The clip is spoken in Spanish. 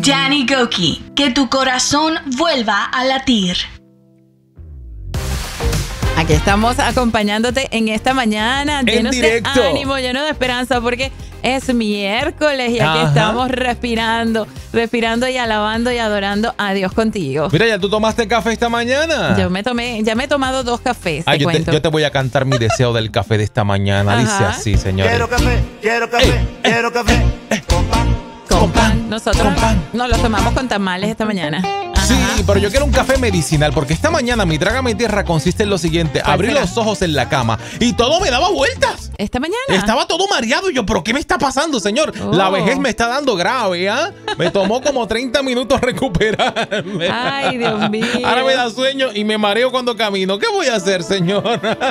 Danny Gokey, que tu corazón vuelva a latir. Aquí estamos acompañándote en esta mañana, llenos de ánimo, llenos de esperanza, porque es miércoles y aquí estamos respirando y alabando y adorando a Dios contigo. Mira, ¿ya tú tomaste café esta mañana? Ya me he tomado 2 cafés, yo te voy a cantar mi deseo del café de esta mañana. Dice así, señores. Quiero café, quiero café. Con pan. Nosotros nos lo tomamos con tamales esta mañana. Sí, pero yo quiero un café medicinal porque esta mañana mi trágame tierra consiste en lo siguiente. Abrí los ojos en la cama y todo me daba vueltas. ¿Esta mañana? Estaba todo mareado y yo, ¿pero qué me está pasando, señor? La vejez me está dando grave, ¿ah? Me tomó como 30 minutos recuperarme. Ay, Dios mío. Ahora me da sueño y me mareo cuando camino. ¿Qué voy a hacer, señor?